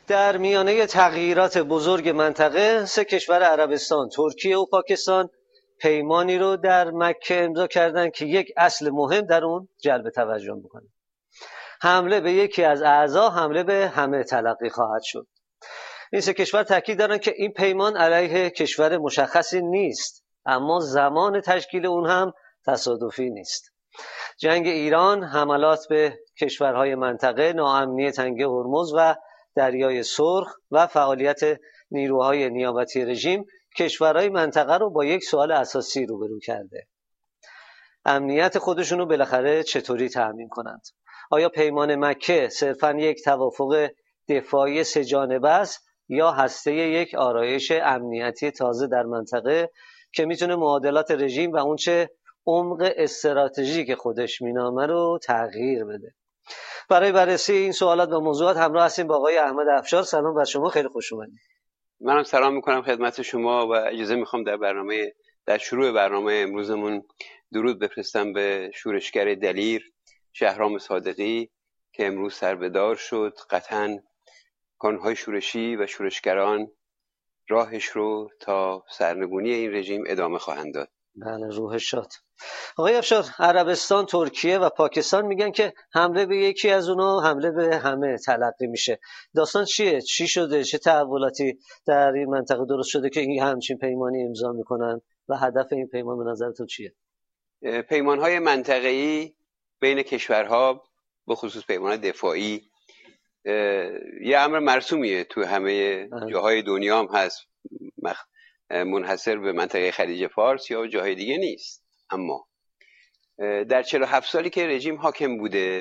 در میانه تغییرات بزرگ منطقه 3 کشور عربستان، ترکیه و پاکستان پیمانی رو در مکه امضا کردند که یک اصل مهم در اون جلب توجه میکنه. حمله به یکی از اعضا حمله به همه تلقی خواهد شد. این 3 کشور تاکید دارن که این پیمان علیه کشور مشخصی نیست، اما زمان تشکیل اون هم تصادفی نیست. جنگ ایران، حملات به کشورهای منطقه، ناامنی تنگه هرمز و دریای سرخ و فعالیت نیروهای نیابتی رژیم کشورهای منطقه رو با یک سوال اساسی روبرو کرده: امنیت خودشون رو بالاخره چطوری تأمین کنند؟ آیا پیمان مکه صرفاً یک توافق دفاعی 3 جانبه است یا هسته یک آرایش امنیتی تازه در منطقه که میتونه معادلات رژیم و اونچه عمق استراتژی که خودش مینامه رو تغییر بده؟ برای بررسی این سوالات و موضوعات همراه هستیم با آقای احمد افشار. سلام بر شما، خیلی خوش اومدید. منم سلام میکنم خدمت شما و اجازه میخوام در شروع برنامه امروزمون درود بفرستم به شورشگر دلیر شهرام صادقی که امروز سربدار شد. قطعاً کانونهای شورشی و شورشگران راهش رو تا سرنگونی این رژیم ادامه خواهند داد. بله، روحش شاد. آقای افشار، عربستان، ترکیه و پاکستان میگن که حمله به یکی از اونا حمله به همه تلقی میشه. داستان چیه؟ چی شده؟ چه تحولاتی در این منطقه درست شده که این همچین پیمانی امضا میکنن و هدف این پیمان به نظرتون چیه؟ پیمانهای منطقه‌ای بین کشورها به خصوص پیمان دفاعی یه امر مرسومیه، تو همه جاهای دنیا هم هست، منحصر به منطقه خلیج فارس یا جاهای دیگه نیست. اما در 47 سالی که رژیم حاکم بوده،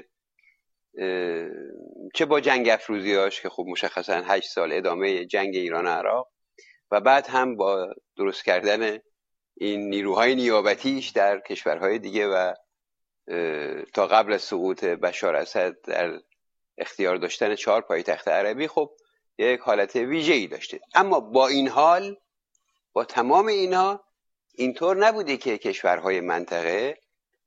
چه با جنگ افروزیاش که خب مشخصا 8 سال ادامه جنگ ایران و عراق و بعد هم با درست کردن این نیروهای نیابتیش در کشورهای دیگه و تا قبل از سقوط بشار اسد در اختیار داشتن 4 پایتخت عربی، خب یک حالت ویژه‌ای داشته. اما با این حال، با تمام اینها، اینطور نبوده که کشورهای منطقه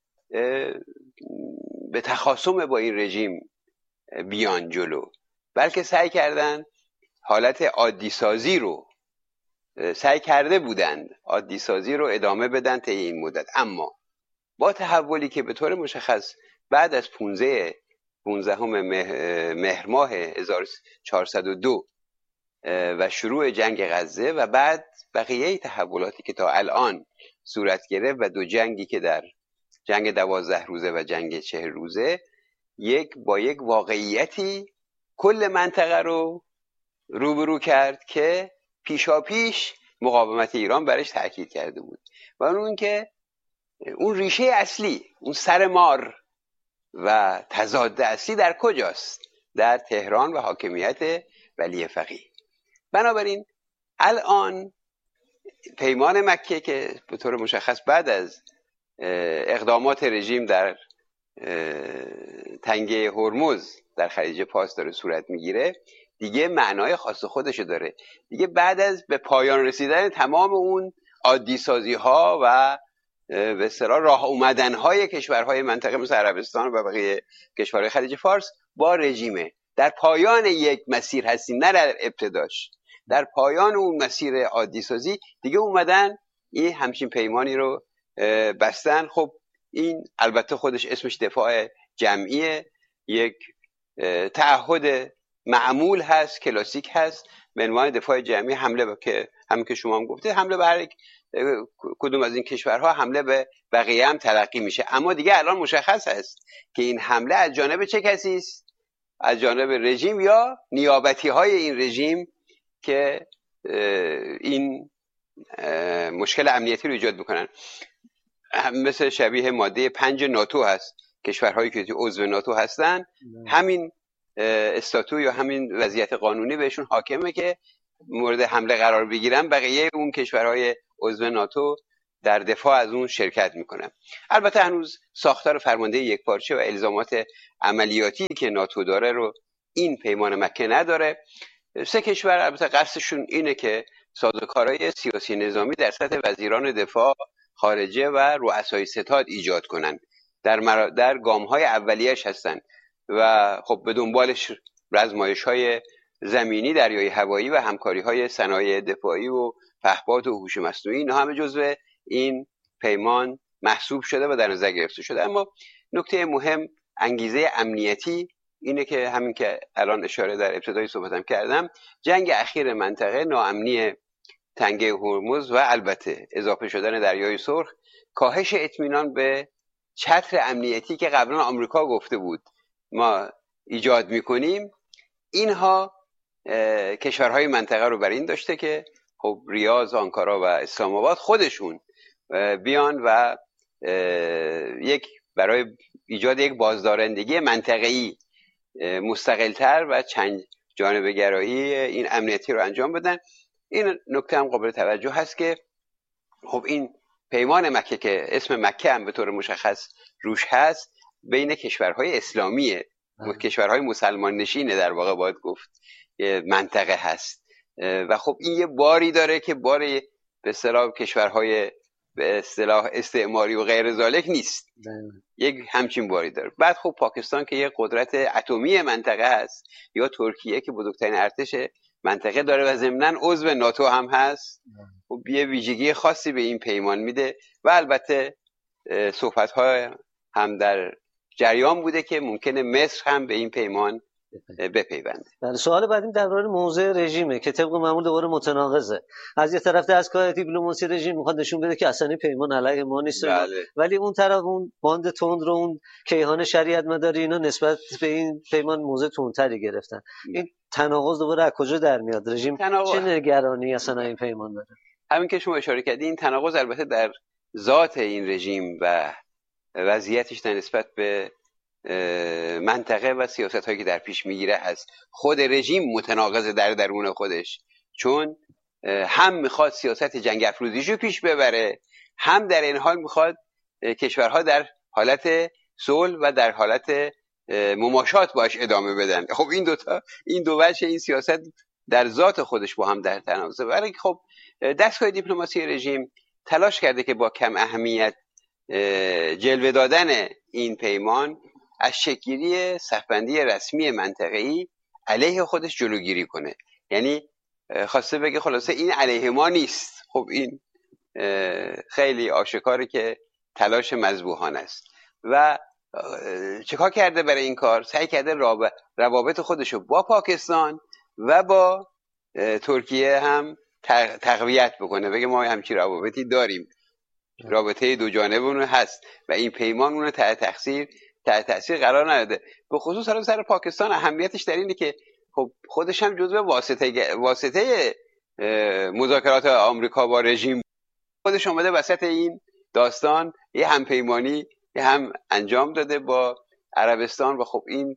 به تخاصم با این رژیم بیان جلو، بلکه سعی کردن حالت عادی سازی رو عادی سازی رو ادامه بدن طی این مدت. اما با تحولی که به طور مشخص بعد از 15 مهر ماه 1402 و شروع جنگ غزه و بعد بقیه تحولاتی که تا الان صورت گرفت و 2 جنگی که در جنگ 12 روزه و جنگ 40 روزه با یک واقعیتی کل منطقه رو روبرو کرد که پیشاپیش مقاومت ایران برش تاکید کرده بود و اون که اون ریشه اصلی، اون سر مار و تضاد اصلی در کجاست؟ در تهران و حاکمیت ولی فقیه. بنابراین الان پیمان مکه که به طور مشخص بعد از اقدامات رژیم در تنگه هرمز در خلیج فارس داره صورت میگیره، دیگه معنای خاص خودشو داره. دیگه بعد از به پایان رسیدن تمام اون عادی سازی ها و به اصطلاح راه اومدن های کشورهای منطقه مثل عربستان و بقیه کشورهای خلیج فارس با رژیمه، در پایان یک مسیر هستیم، نه در ابتداش، در پایان اون مسیر عادی سازی دیگه اومدن این همچین پیمانی رو بستن. خب این البته خودش اسمش دفاع جمعیه، یک تعهد معمول هست، کلاسیک هست به عنوان دفاع جمعی. حمله که همین که شما هم گفتید، حمله به هر کدوم از این کشورها حمله به بقیه هم تلقی میشه. اما دیگه الان مشخص است که این حمله از جانب چه کسی است؟ از جانب رژیم یا نیابتی های این رژیم که این مشکل امنیتی رو ایجاد میکنن. مثل شبیه ماده 5 ناتو هست، کشورهایی که عضو ناتو هستن همین استاتو یا همین وضعیت قانونی بهشون حاکمه که مورد حمله قرار بگیرن، بقیه اون کشورهای عضو ناتو در دفاع از اون شرکت میکنن. البته هنوز ساختار فرمانده یکپارچه و الزامات عملیاتی که ناتو داره رو این پیمان مکه نداره. 3 کشور البته قصدشون اینه که سازوکارهای سیاسی نظامی در سطح وزیران دفاع، خارجه و رؤسای ستاد ایجاد کنن، در گام‌های اولیه‌اش هستن و خب به دنبالش رزمایش‌های زمینی، دریایی، هوایی و همکاری‌های صنایع دفاعی و پهپاد و هوش مصنوعی، اینا همه جزو این پیمان محسوب شده و در نظر گرفته شده. اما نکته مهم، انگیزه امنیتی اینه که همین که الان اشاره در ابتدای صحبتم کردم، جنگ اخیر منطقه، ناامنی تنگه هرمز و البته اضافه شدن دریای سرخ، کاهش اطمینان به چتر امنیتی که قبلا آمریکا گفته بود ما ایجاد میکنیم، اینها کشورهای منطقه رو بر این داشته که خب ریاض، آنکارا و اسلام آباد خودشون بیان و برای ایجاد یک بازدارندگی منطقه‌ای مستقلتر و چند جانبه گرایی این امنیتی رو انجام بدن. این نکته هم قابل توجه هست که خب این پیمان مکه که اسم مکه هم به طور مشخص روش هست، بین کشورهای اسلامیه، کشورهای مسلمان نشینه در واقع باید گفت منطقه هست و خب این یه باری داره که باری به اصطلاح کشورهای به اصطلاح استعماری و غیر ذالک نیست، یک همچین باری داره. بعد خب پاکستان که یک قدرت اتمی منطقه هست، یا ترکیه که بزرگترین ارتش منطقه داره و ضمناً عضو ناتو هم هست، خب یه ویژگی خاصی به این پیمان میده و البته صحبت‌ها هم در جریان بوده که ممکنه مصر هم به این پیمان بپیونده. بله، سوال بعدیم درباره موضع رژیمه که طبق معمول دوباره متناقضه. از یه طرف دستگاه دیپلماسی رژیم میخواد نشون بده که اصلا این پیمان علیه ما نیست، بله. ولی اون طرف اون باند تند رو، اون کیهان شریعت مداری، اینا نسبت به این پیمان موضع تندتری گرفتن. این تناقض دوباره از کجا در میاد؟ رژیم چه نگرانی اصلا این پیمان داره؟ همین که شما اشاره کردین، این تناقض البته در ذات این رژیم و وضعیتش در نسبت به منطقه و سیاست هایی که در پیش میگیره هست. خود رژیم متناقض در درون خودش، چون هم میخواد سیاست جنگ افروزیشو پیش ببره، هم در این حال میخواد کشورها در حالت صلح و در حالت مماشات باش ادامه بدن. خب این دو وجه این سیاست در ذات خودش با هم در تناقضه. برای خب دستگاه دیپلماسی رژیم تلاش کرده که با کم اهمیت جلوه دادن این پیمان از شکل‌گیری صف‌بندی رسمی منطقه‌ای علیه خودش جلوگیری کنه. یعنی خواسته بگه خلاصه این علیه ما نیست. خب این خیلی آشکاره که تلاش مذبوحانه است. و چیکار کرده برای این کار؟ سعی کرده روابط خودشو با پاکستان و با ترکیه هم تقویت بکنه، بگه ما همچین روابطی داریم، رابطه دو جانبه هست و این پیمان اون تحت تاثیر قرار نداده. به خصوص حالا سر پاکستان اهمیتش در اینه که خب خودش هم جزو واسطه مذاکرات آمریکا با رژیم، خودش اومده وسط این داستان یه همپیمانی هم انجام داده با عربستان و خب این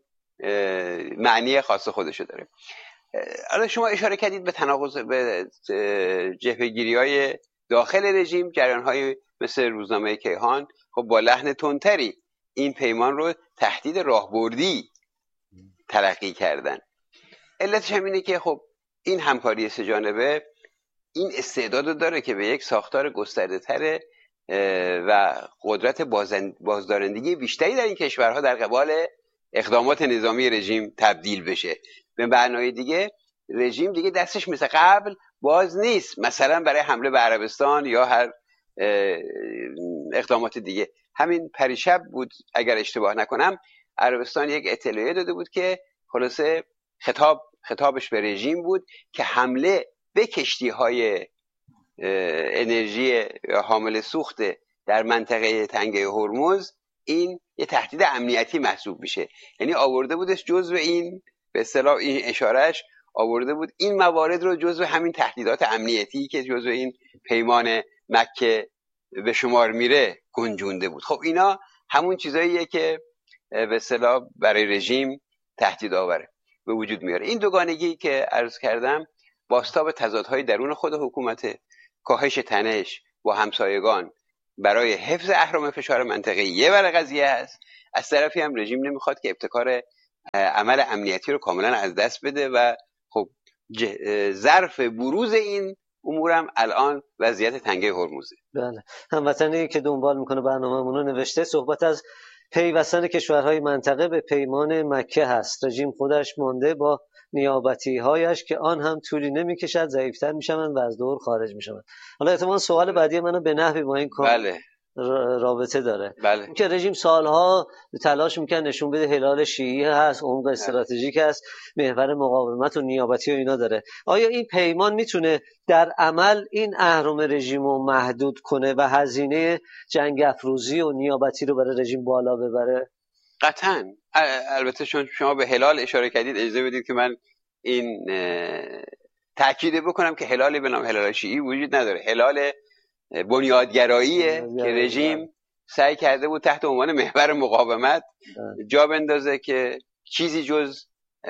معنی خاص خودشو داره. حالا شما اشاره کردید به تناقض، به جبهه‌گیری‌های داخل رژیم، جریان‌های مثل روزنامه کیهان خب با لحن تندتری این پیمان رو تهدید راهبردی تلقی کردن. علتش هم اینه که خب این همکاری سه‌جانبه این استعداد داره که به یک ساختار گسترده‌تر و قدرت بازدارندگی بیشتری در این کشورها در قبال اقدامات نظامی رژیم تبدیل بشه. به معنای دیگه رژیم دیگه دستش مثل قبل باز نیست، مثلا برای حمله به عربستان یا هر اقدامات دیگه. همین پریشب بود اگر اشتباه نکنم، عربستان یک اطلاعیه داده بود که خلاصه خطابش به رژیم بود که حمله به کشتی‌های انرژی حامل سوخت در منطقه تنگه هرمز این یه تهدید امنیتی محسوب میشه. یعنی آورده بودش جزو این، به اصطلاح این اشارهش آورده بود این موارد رو جزو همین تهدیدات امنیتی که جزو این پیمان مکه به شمار میره گنجونده بود. خب اینا همون چیزاییه که به اصطلاح برای رژیم تهدید آوره به وجود میاره. این دوگانگی که عرض کردم بازتاب تضادهای درون خود حکومت، کاهش تنش با همسایگان برای حفظ اهرم فشار منطقه‌ای یه ور قضیه است. از طرفی هم رژیم نمیخواد که ابتکار عمل امنیتی رو کاملا از دست بده و خب ظرف بروز این امورم الان وضعیت تنگه هرمزه. بله، هموطنی که دنبال میکنه برنامه‌مون رو نوشته صحبت از پیوستن کشورهای منطقه به پیمان مکه هست. رژیم خودش مانده با نیابتی‌هایش که آن هم طولی نمی‌کشد ضعیف‌تر می‌شوند و از دور خارج می‌شوند. حالا احتمال سوال بعدی منو به نحوی با این بله رابطه داره. بله که رژیم سالها تلاش میکنه نشون بده هلال شیعی هست، عمق استراتژیک هست، محور مقاومت و نیابتی و اینا داره. آیا این پیمان میتونه در عمل این اهرم رژیم رو محدود کنه و هزینه جنگ افروزی و نیابتی رو برای رژیم بالا ببره؟ قطعا. البته چون شما به هلال اشاره کردید، اجازه بدید که من این تأکید بکنم که هلالی به نام هلال شیعی وجود نداره. هلال بنیادگراییه که رژیم سعی کرده بود تحت عنوان محور مقاومت جا بندازه که چیزی جز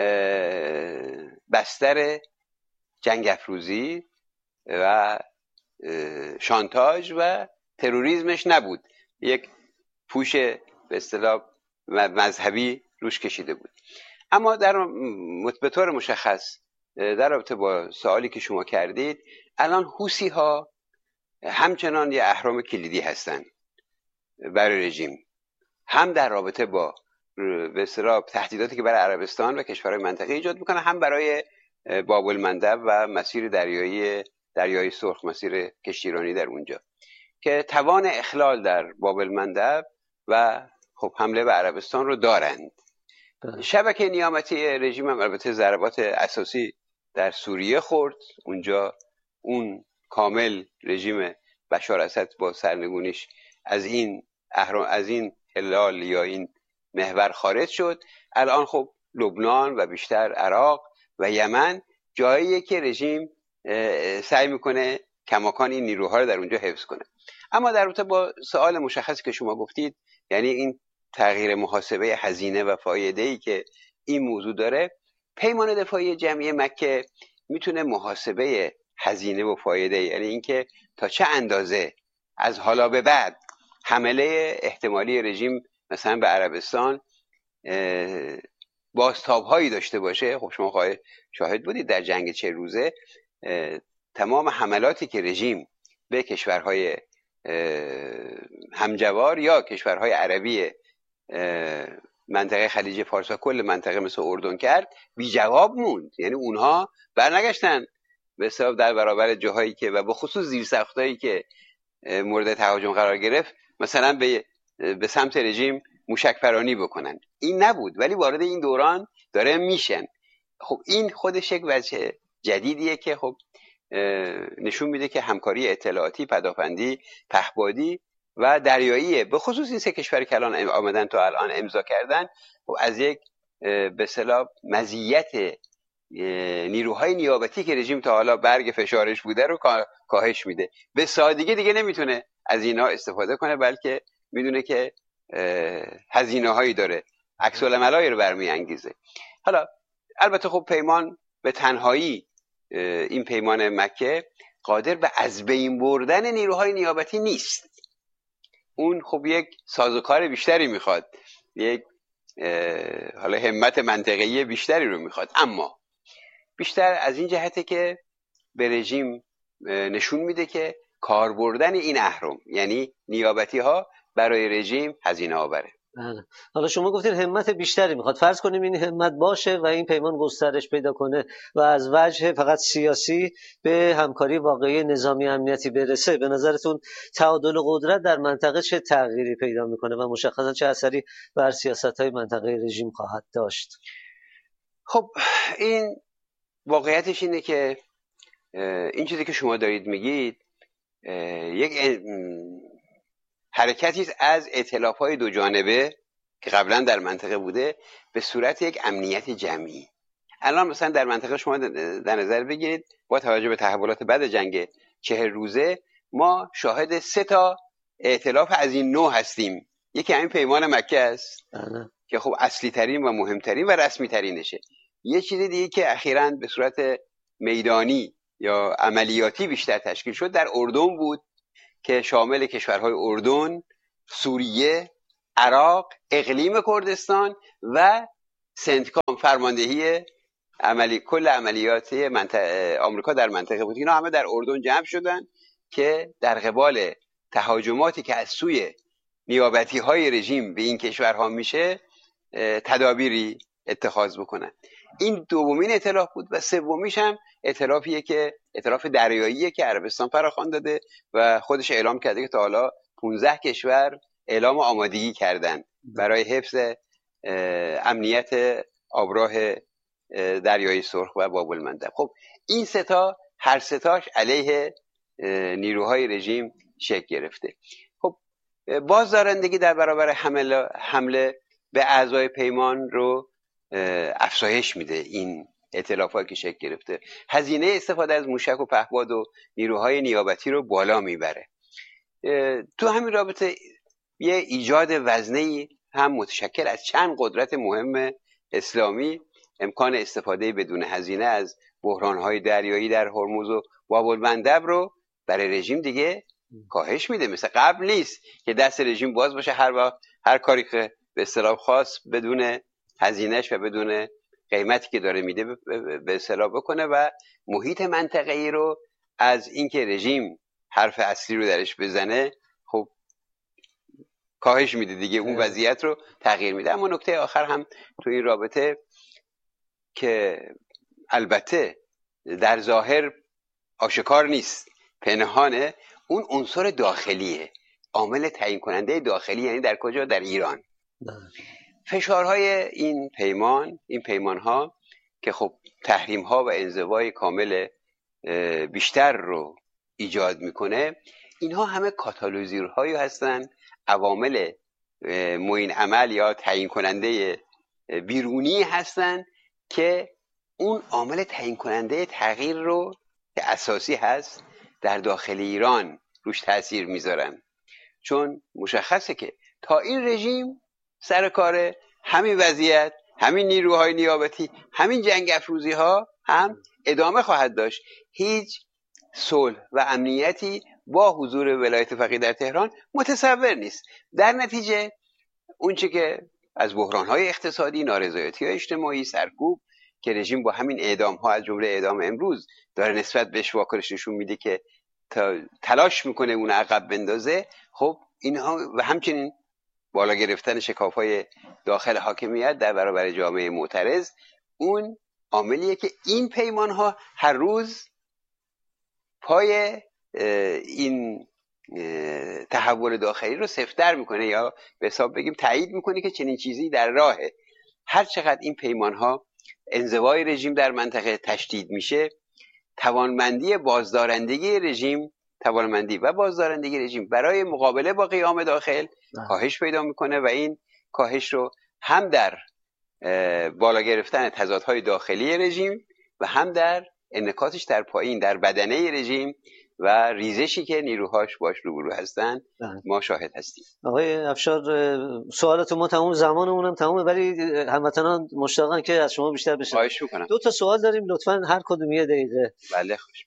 بستر جنگ افروزی و شانتاژ و تروریسمش نبود. یک پوش به اصطلاح مذهبی روش کشیده بود. اما به طور مشخص در رابطه با سوالی که شما کردید، الان حوثی ها همچنان یه اهرم کلیدی هستن برای رژیم، هم در رابطه با به اصطلاح تهدیداتی که برای عربستان و کشورهای منطقه ایجاد میکنه، هم برای باب المندب و مسیر دریای سرخ، مسیر کشتیرانی در اونجا، که توان اخلال در باب المندب و خب حمله به عربستان رو دارند. شبکه نیابتی رژیم هم البته ضربات اساسی در سوریه خورد. اونجا اون کامل رژیم بشار اسد با سرنگونیش از این هلال یا این محور خارج شد. الان خب لبنان و بیشتر عراق و یمن جاییه که رژیم سعی میکنه کماکان این نیروها رو در اونجا حفظ کنه. اما در رابطه با سوال مشخصی که شما گفتید، یعنی این تغییر محاسبه هزینه و فایده‌ای که این موضوع داره، پیمان دفاعی جمعی مکه میتونه محاسبه هزینه و فایده، یعنی اینکه تا چه اندازه از حالا به بعد حمله احتمالی رژیم مثلا به عربستان بازتاب‌هایی داشته باشه. خب شما شاهد بودید در جنگ 40 روزه تمام حملاتی که رژیم به کشورهای همجوار یا کشورهای عربی منطقه خلیج فارس و کل منطقه مثل اردن کرد، بی جواب موند. یعنی اونها برنگشتن به حساب در برابر جاهایی که و به خصوص زیرساختایی که مورد تهاجم قرار گرفت مثلا به سمت رژیم موشک پرانی بکنن. این نبود، ولی وارد این دوران داره میشن. خب این خودش یک وجه جدیدیه که خب نشون میده که همکاری اطلاعاتی، پدافندی، پهپادی و دریاییه. به خصوص این سه کشور که الان آمدن تا الان امضا کردن و از یک به اصطلاح مزیت نیروهای نیابتی که رژیم تا حالا برگ فشارش بوده رو کاهش میده. به سادگی دیگه نمیتونه از اینا استفاده کنه، بلکه میدونه که هزینه هایی داره، عکس العملایی رو برمیانگیزه. حالا البته خب پیمان به تنهایی، این پیمان مکه قادر به از بین بردن نیروهای نیابتی نیست. اون خب یک سازوکار بیشتری میخواد، یک حالا همت منطقه‌ای بیشتری رو میخواد، اما بیشتر از این جهته که به رژیم نشون میده که کار بردن این اهرم، یعنی نیابتی ها، برای رژیم هزینه آوره. حالا شما گفتید همت بیشتری میخواد. فرض کنیم این همت باشه و این پیمان گسترش پیدا کنه و از وجه فقط سیاسی به همکاری واقعی نظامی امنیتی برسه، به نظرتون تعادل قدرت در منطقه چه تغییری پیدا میکنه و مشخصا چه اثری بر سیاست‌های منطقه رژیم خواهد داشت؟ خب این واقعیتش اینه که این چیزی که شما دارید میگید یک حرکتی از ائتلاف‌های دو جانبه که قبلا در منطقه بوده به صورت یک امنیت جمعی. الان مثلا در منطقه شما در نظر بگیرید، با توجه به تحولات بعد جنگ 40 روزه ما شاهد 3 تا ائتلاف از این نوع هستیم. یکی همین پیمان مکه است که خب اصلی ترین و مهمترین و رسمی ترینشه. یه چیز دیگه که اخیراً به صورت میدانی یا عملیاتی بیشتر تشکیل شد در اردن بود که شامل کشورهای اردن، سوریه، عراق، اقلیم کردستان و سنتکام، فرماندهی کل عملیات آمریکا در منطقه بود. اینا همه در اردن جمع شدن که در قبال تهاجماتی که از سوی نیابتی های رژیم به این کشورها میشه تدابیری اتخاذ بکنن. این دومین ائتلاف بود و سومیش هم ائتلافیه که ائتلاف دریاییه که عربستان فراخوان داده و خودش اعلام کرده که تا حالا 15 کشور اعلام آمادگی کردن برای حفظ امنیت آبراه دریای سرخ و باب المندب. خب این ستا هر ستاش علیه نیروهای رژیم شکل گرفته. خب بازدارندگی در برابر حمله به اعضای پیمان رو افزایش میده. این ائتلافات که شکل گرفته هزینه استفاده از موشک و پهپاد و نیروهای نیابتی رو بالا میبره. تو همین رابطه یه ایجاد وزنه‌ای هم متشکل از چند قدرت مهم اسلامی امکان استفاده بدون هزینه از بحران‌های دریایی در هرمز و باب المندب رو برای رژیم دیگه کاهش میده. مثل قبل نیست که دست رژیم باز باشه هر کاری که به اصطلاح خاص بدون هزینه‌اش و بدون قیمتی که داره میده به اصطلاح بکنه و محیط منطقه‌ای رو از اینکه رژیم حرف اصلی رو درش بزنه خب کاهش میده دیگه، اون وضعیت رو تغییر میده. اما نکته آخر هم تو این رابطه که البته در ظاهر آشکار نیست، پنهانه، اون عنصر داخلیه، عامل تعیین کننده داخلی. یعنی در کجا؟ در ایران. فشارهای این پیمانها که خب تحریم‌ها و انزوای کامل بیشتر رو ایجاد میکنه، اینها همه کاتالیزورهایی هستن، عوامل معین عمل یا تعیین کننده بیرونی هستن که اون عامل تعیین کننده تغییر رو که اساسی هست در داخل ایران روش تأثیر میذارن. چون مشخصه که تا این رژیم سر کار همین وضعیت، همین نیروهای نیابتی، همین جنگ افروزی ها هم ادامه خواهد داشت. هیچ صلح و امنیتی با حضور ولایت فقیه در تهران متصور نیست. در نتیجه اونچه که از بحران‌های اقتصادی، نارضایتی‌های اجتماعی، سرکوب که رژیم با همین اعدام‌ها از جمله اعدام امروز داره نسبت بهش واکنش نشون میده که تلاش میکنه اون عقب بندازه، خب اینها و همچنین بالا گرفتن شکاف‌های داخل حاکمیت در برابر جامعه معترض، اون عاملیه که این پیمان‌ها هر روز پای این تحول داخلی رو سفت‌تر میکنه یا به حساب بگیم تایید میکنه که چنین چیزی در راهه. هر چقدر این پیمان‌ها انزوای رژیم در منطقه تشدید میشه، توانمندی و بازدارندگی رژیم برای مقابله با قیام داخل کاهش پیدا میکنه و این کاهش رو هم در بالا گرفتن تضادهای داخلی رژیم و هم در انعکاسش در پایین در بدنه رژیم و ریزشی که نیروهاش باش روبرو هستن ما شاهد هستیم. آقای افشار، سوالات ما تموم، زمانمون هم تمومه، ولی هموطنان مشتاقن که از شما بیشتر بشنویم. خواهش می‌کنم. 2 تا سوال داریم، لطفاً هر کدوم یه دقیقه. بله خوش.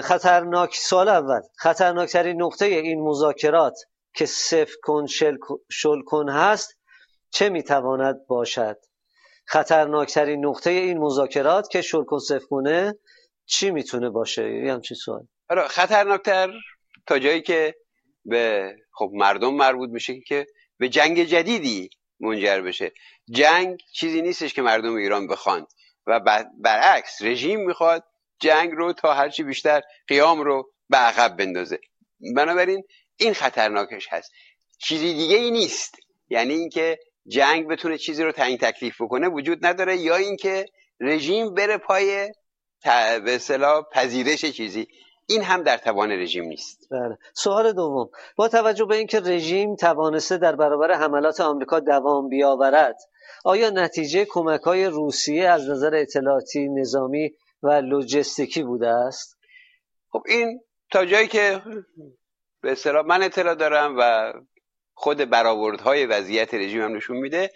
سوال اول، خطرناکترین نقطه این مذاکرات که صفر کن شل کن هست چه میتواند باشد؟ خطرناکترین نقطه این مذاکرات که شل کن صفر کنه چی میتونه باشه؟ یه همچین سوال. آره، خطرناکتر تا جایی که به خب مردم مربوط میشه که به جنگ جدیدی منجر بشه. جنگ چیزی نیستش که مردم ایران بخوان و برعکس رژیم میخواد جنگ رو تا هرچی بیشتر قیام رو به عقب بندازه. بنابراین این خطرناکش هست، چیزی دیگه ای نیست. یعنی اینکه جنگ بتونه چیزی رو تعیین تکلیف بکنه وجود نداره، یا اینکه رژیم بره پای به اصطلاح پذیرش چیزی، این هم در توان رژیم نیست. بله. سوال دوم، با توجه به اینکه رژیم توانسته در برابر حملات آمریکا دوام بیاورد، آیا نتیجه کمک‌های روسیه از نظر اطلاعاتی، نظامی و لوجستیکی بوده است؟ خب این تا جایی که به اصطلاح من اطلاع دارم و خود برآوردهای وضعیت رژیم هم نشون میده،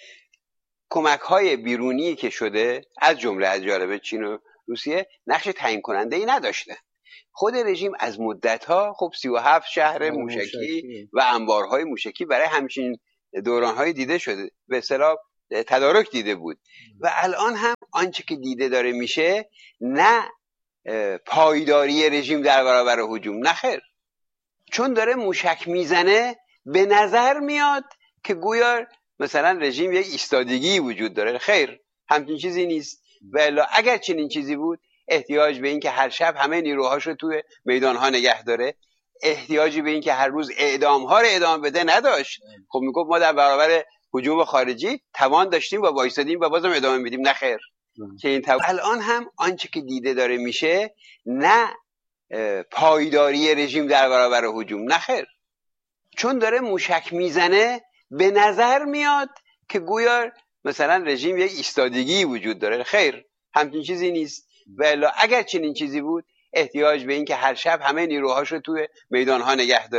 کمک‌های بیرونی که شده از جمله از جانب چین و روسیه نقش تعیین کننده ای نداشته. خود رژیم از مدت‌ها خب 37 شهر موشکی و انبارهای موشکی برای همچین دوران‌های دیده شده، به اصطلاح تدارک دیده بود و الان هم آنچه که دیده داره میشه نه پایداری رژیم در برابر هجوم، نه خیر، چون داره موشک میزنه به نظر میاد که گویا مثلا رژیم یک ایستادگی وجود داره. خیر، همچین چیزی نیست. و اگر چنین چیزی بود احتیاج به این که هر شب همه نیروهاش رو توی میدانها نگه داره، احتیاجی به این که هر روز اعدام‌ها رو ادامه بده نداشت. خب میگفت ما در برابر هجوم خارجی توان داشتیم و وایسادیم و بازم ادامه میدیم. نه خیر، که این الان هم آنچه که دیده داره میشه نه پایداری رژیم در برابر هجوم، نه خیر، چون داره موشک میزنه به نظر میاد که گویا مثلا رژیم یک ایستادگی وجود داره. خیر، همچین چیزی نیست. و اگر چنین چیزی بود احتیاج به این که هر شب همه نیروهاش رو توی میدانها نگه داره،